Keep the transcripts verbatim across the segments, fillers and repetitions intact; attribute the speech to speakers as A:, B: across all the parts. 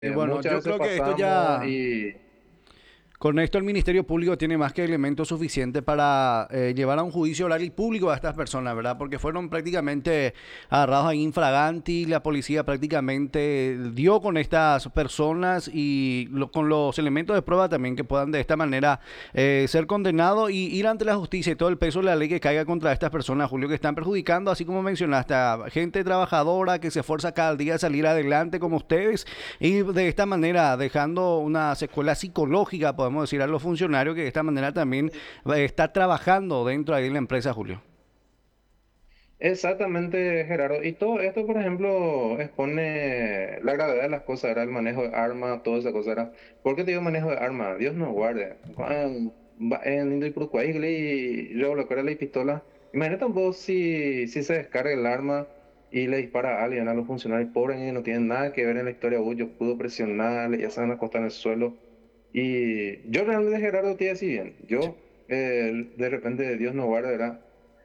A: Y
B: Eh,
A: bueno,
B: muchas
A: yo
B: veces
A: creo que esto
B: pasamos
A: ya,
B: y
A: con esto el Ministerio Público tiene más que elementos suficientes para eh, llevar a un juicio oral y público a estas personas, ¿verdad? Porque fueron prácticamente agarrados ahí infraganti, la policía prácticamente dio con estas personas y lo- con los elementos de prueba también que puedan de esta manera eh, ser condenados y ir ante la justicia y todo el peso de la ley que caiga contra estas personas, Julio, que están perjudicando, así como mencionaste, a gente trabajadora que se esfuerza cada día a salir adelante como ustedes y de esta manera dejando una secuela psicológica, podemos decir, a los funcionarios que de esta manera también eh, está trabajando dentro ahí de la empresa, Julio.
B: exactamente, Gerardo. Y todo esto, por ejemplo, expone la gravedad de las cosas, era el manejo de armas, toda esa cosa era. ¿Por qué te digo manejo de armas? Dios nos guarde. Cuando va- En Indaipurucuay y yo lo que era la pistola. Imagínate vos si, si se descarga el arma y le dispara a alguien, a los funcionarios pobres que no tienen nada que ver en la historia. Uy, yo pudo presionarle, ya se van a acostar en el suelo. Y yo realmente, Gerardo, te iba así bien. Yo, eh, de repente, Dios nos guarde, ¿verdad?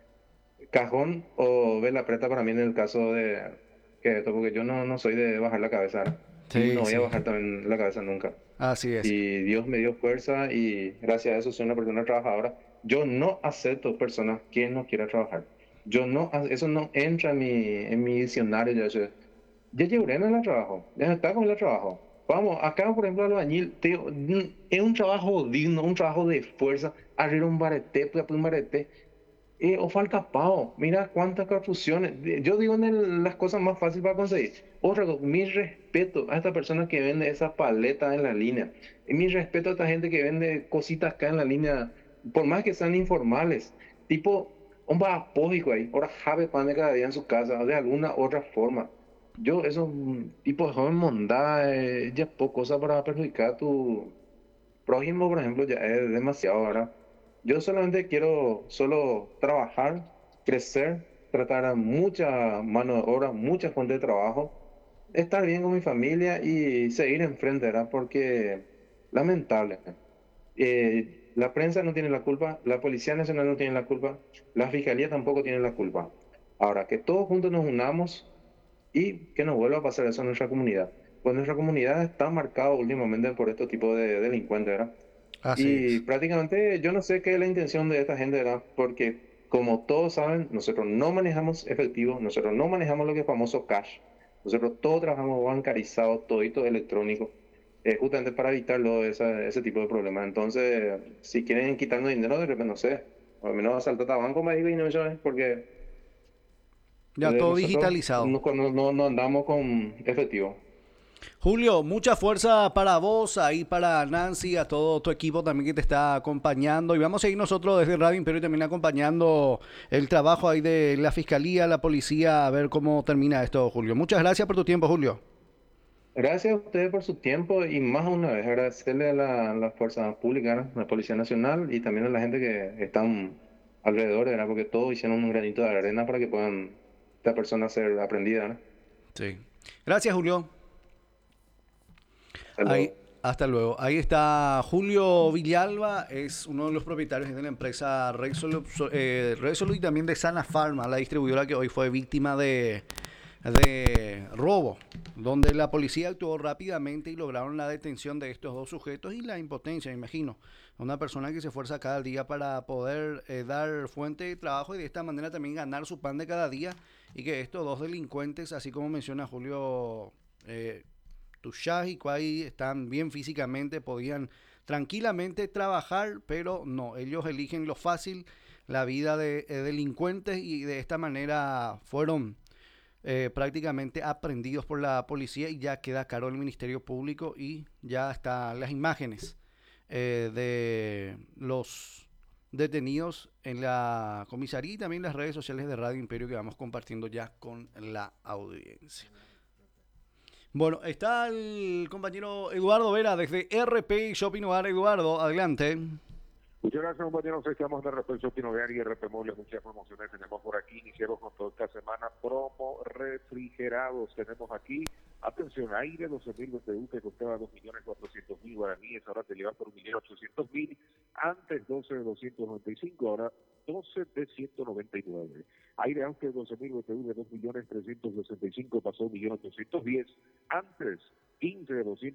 B: Cajón o vela preta para mí en el caso de que esto, porque yo no, no soy de bajar la cabeza, ¿verdad? Y no
A: Sí,
B: voy a
A: sí,
B: bajar también la cabeza nunca.
A: así es.
B: Y Dios me dio fuerza y gracias a eso soy una persona trabajadora. Yo no acepto personas que no quieran trabajar. Yo no, a- eso no entra en mi, en mi diccionario. Yo, sé, ya llevaré en el trabajo, ya está con el trabajo. Vamos, acá por ejemplo albañil, te digo, mm, es un trabajo digno, un trabajo de fuerza, abrir un barete, pues un barete. Eh, o falta pago. Mira cuántas confusiones. De- Yo digo en el- las cosas más fáciles para conseguir. Otra cosa, mi respeto a esta persona que vende esas paletas en la línea. Y mi respeto a esta gente que vende cositas acá en la línea, por más que sean informales. Tipo, un apógico ahí. Ahora jabe pan de cada día en su casa, de alguna otra forma. Yo, esos mm, tipos de joven mondá, eh, ya poco cosa para perjudicar a tu prójimo, por ejemplo, ya es demasiado, ¿verdad? Yo solamente quiero solo trabajar, crecer, tratar a mucha mano de obra, mucha fuente de trabajo, estar bien con mi familia y seguir enfrente, ¿verdad? Porque lamentable. Eh, la prensa no tiene la culpa, la Policía Nacional no tiene la culpa, la Fiscalía tampoco tiene la culpa. Ahora, que todos juntos nos unamos y que no vuelva a pasar eso en nuestra comunidad. Pues nuestra comunidad está marcada últimamente por este tipo de delincuentes, ¿verdad?
A: Así
B: Y
A: es.
B: prácticamente yo no sé qué es la intención de esta gente, ¿verdad? Porque como todos saben, nosotros no manejamos efectivo, nosotros no manejamos lo que es famoso cash, nosotros todos trabajamos bancarizado, todito electrónico, eh, justamente para evitarlo esa- ese tipo de problemas. Entonces, si quieren quitarnos dinero, de repente, no sé, o al menos asaltar a banco, me digo, y no, ¿sabes? Porque
A: Ya
B: eh,
A: todo
B: nosotros
A: digitalizado.
B: no, no, no no andamos con efectivo.
A: Julio, mucha fuerza para vos, ahí para Nancy, a todo tu equipo también que te está acompañando. Y vamos a ir nosotros desde Radio Imperio también acompañando el trabajo ahí de la Fiscalía, la Policía, a ver cómo termina esto, Julio. Muchas gracias por tu tiempo, Julio.
B: Gracias a ustedes por su tiempo y más una vez agradecerle a la, la Fuerza Pública, ¿no? A la Policía Nacional y también a la gente que están alrededor, ¿verdad? Porque todos hicieron un granito de arena para que puedan esta persona ser aprendida, ¿no?
A: Sí. Gracias, Julio.
B: Hasta
A: Ahí,
B: luego.
A: hasta luego. Ahí está Julio Villalba, es uno de los propietarios de la empresa Resolute, so- eh, Resolute y también de Sana Pharma, la distribuidora que hoy fue víctima de, de robo, donde la policía actuó rápidamente y lograron la detención de estos dos sujetos y la impotencia, me imagino. Una persona que se esfuerza cada día para poder eh, dar fuente de trabajo y de esta manera también ganar su pan de cada día y que estos dos delincuentes, así como menciona Julio, eh, Tushaj y Kwai están bien físicamente, podían tranquilamente trabajar, pero no, ellos eligen lo fácil, la vida de eh, delincuentes y de esta manera fueron eh, prácticamente aprendidos por la policía y ya queda caro el Ministerio Público y ya están las imágenes eh, de los detenidos en la comisaría y también las redes sociales de Radio Imperio que vamos compartiendo ya con la audiencia. Bueno, está el compañero Eduardo Vera desde R P Shopping Hogar. Eduardo, adelante.
C: Muchas gracias, compañeros. Estamos de repente Pino Hogar y R P Móviles. Muchas promociones tenemos por aquí. Iniciamos con toda esta semana. Promo refrigerados. Tenemos aquí, atención, aire doce mil B T U que costaba dos millones cuatrocientos mil guaraníes. Ahora te llevas por un millón ochocientos mil. Antes doce de doscientos noventa y cinco, ahora doce de ciento noventa y nueve. Aire aunque doce mil B T U de dos millones trescientos sesenta y cinco pasó un millón ochocientos diez. Antes quince de doscientos